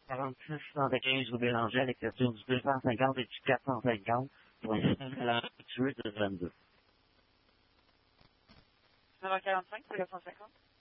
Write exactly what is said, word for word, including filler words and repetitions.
quarante-six soixante-quinze rue Bélanger à l'écriture du deux cent cinquante et du quatre cent cinquante pour un signalement tué de vingt-deux. neuf heures quarante-cinq pour quatre cent cinquante.